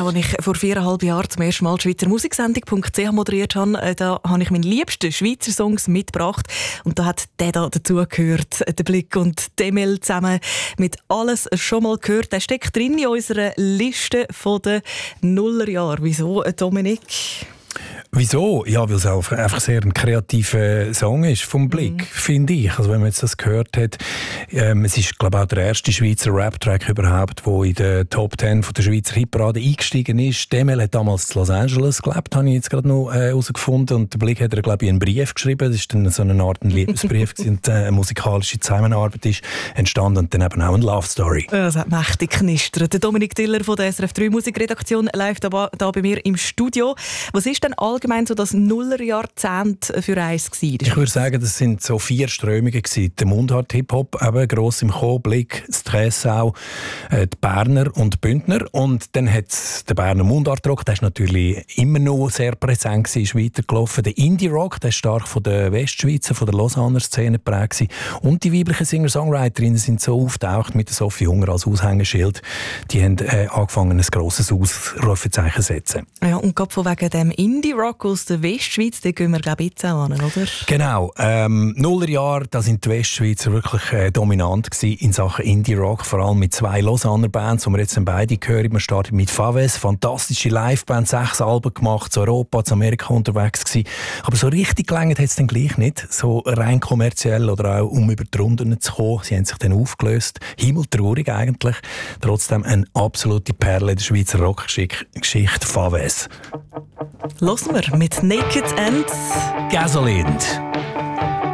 als ich vor 4,5 Jahren zum ersten Mal die Schweizer Musiksendung.ch moderiert habe, da habe ich meinen liebsten Schweizer Songs mitgebracht. Und da hat der da dazugehört, der Blick und Demel zusammen mit «Alles schon mal gehört». Der steckt drin in unserer Liste der Nullerjahre. Wieso, Dominik? Wieso? Ja, weil es einfach sehr ein kreativer Song ist vom Blick, finde ich. Also wenn man jetzt das gehört hat, es ist, glaube ich, auch der erste Schweizer Rap-Track überhaupt, der in der Top 10 von der Schweizer Hitparade eingestiegen ist. Demel hat damals in Los Angeles gelebt, habe ich jetzt gerade noch herausgefunden. Und der Blick hat glaube ich, einen Brief geschrieben. Das ist dann so eine Art Liebesbrief und eine musikalische Zusammenarbeit ist entstanden und dann eben auch eine Love Story. Das hat mächtig knistert. Der Dominik Diller von der SRF 3 Musikredaktion live da bei mir im Studio. Was ist denn allgemein so das Nullerjahrzehnt für eins gewesen? Ich würde sagen, das sind so 4 Strömungen gewesen. Der Mundart-Hip-Hop, eben gross im Kommen, Blick, Stress auch, die Berner und die Bündner. Und dann hat es den Berner Mundart-Rock, der ist natürlich immer noch sehr präsent gewesen, ist weitergelaufen. Der Indie-Rock, der ist stark von der Westschweizer, von der Lausanner Szene geprägt gewesen. Und die weiblichen Singer-Songwriterinnen sind so auftaucht mit der Sophie Hunger als Aushängeschild. Die haben angefangen, ein grosses Ausrufezeichen zu setzen. Ja, und gerade von wegen dem Indie-Rock aus der Westschweiz, da gehen wir, glaube ich, jetzt auch an, oder? Genau. Nullerjahre, da sind die Westschweizer wirklich dominant gewesen in Sachen Indie-Rock, vor allem mit 2 Lausanner Bands, die wir jetzt beide hören. Wir starten mit Faves, fantastische Liveband, 6 Alben gemacht, zu Europa, zu Amerika unterwegs gewesen. Aber so richtig gelangt hat es dann gleich nicht, so rein kommerziell oder auch um über die Runden zu kommen. Sie haben sich dann aufgelöst. Himmeltraurig eigentlich. Trotzdem eine absolute Perle der Schweizer Rockgeschichte, Faves. Hören wir mit Naked and Gasoline.